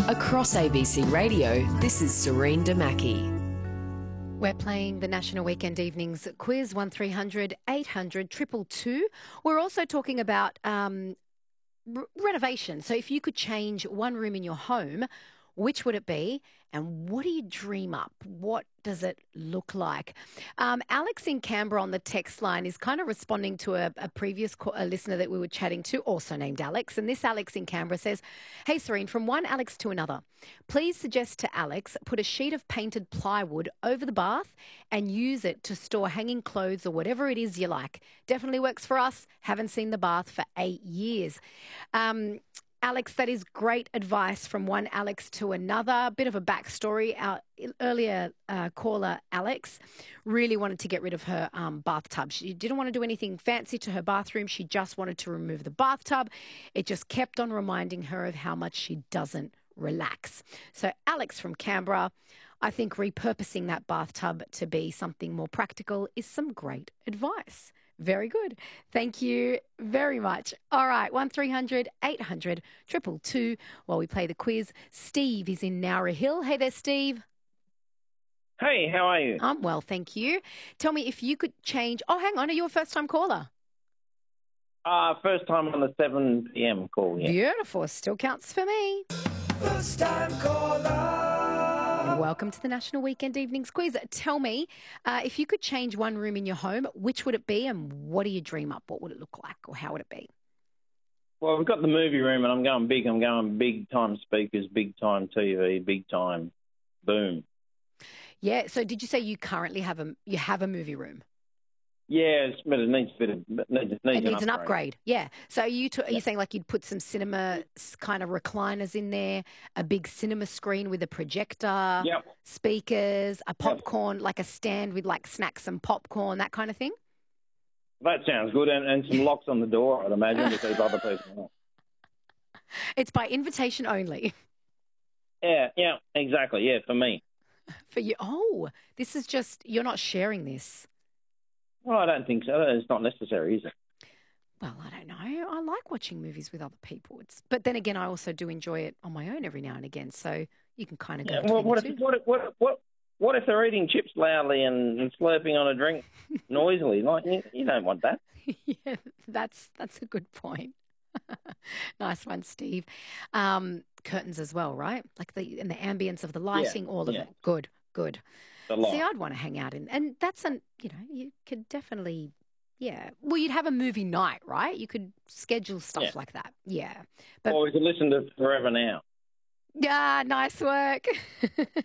Across ABC Radio, this is Serene Damaki. We're playing the National Weekend Evenings quiz, 1300 800 222. We're also talking about renovation. So if you could change one room in your home, which would it be? And what do you dream up? What does it look like? Alex in Canberra on the text line is kind of responding to a previous listener that we were chatting to, also named Alex. And this Alex in Canberra says, "Hey, Serene, from one Alex to another. Please suggest to Alex put a sheet of painted plywood over the bath and use it to store hanging clothes or whatever it is you like. Definitely works for us. Haven't seen the bath for 8 years." Alex, that is great advice from one Alex to another. Bit of a backstory. Our earlier caller, Alex, really wanted to get rid of her bathtub. She didn't want to do anything fancy to her bathroom. She just wanted to remove the bathtub. It just kept on reminding her of how much she doesn't relax. So Alex from Canberra, I think repurposing that bathtub to be something more practical is some great advice. Very good. Thank you very much. All right, 1300 800 222 while we play the quiz. Steve is in Nowra Hill. Hey there, Steve. Hey, how are you? I'm well, thank you. Tell me if you could change... Oh, hang on, are you a first-time caller? First time on the 7 p.m. call, yeah. Beautiful. Still counts for me. First-time caller. Welcome to the National Weekend Evenings Quiz. Tell me, if you could change one room in your home, which would it be and what do you dream up? What would it look like or how would it be? Well, we've got the movie room and I'm going big. I'm going big-time speakers, big-time TV, big-time boom. Yeah, so did you say you currently have a movie room? Yeah, but it needs an upgrade. Yeah. So are you saying like you'd put some cinema kind of recliners in there, a big cinema screen with a projector, speakers, a popcorn, like a stand with like snacks and popcorn, that kind of thing? That sounds good. And some locks on the door, I'd imagine, to keep other people out. It's by invitation only. Yeah, exactly. Yeah, for me. For you. Oh, this is just, you're not sharing this. Well, I don't think so. It's not necessary, is it? Well, I don't know. I like watching movies with other people. But then again, I also do enjoy it on my own every now and again. So you can kind of go between the two. What if they're eating chips loudly and slurping on a drink noisily? Like you don't want that. Yeah, that's a good point. Nice one, Steve. Curtains as well, right? Like the ambience of the lighting, all of it. Good. See, I'd want to hang out and that's you could definitely, well, you'd have a movie night, right? You could schedule stuff like that. Yeah. Or we could listen to Forever Now. Yeah, nice work.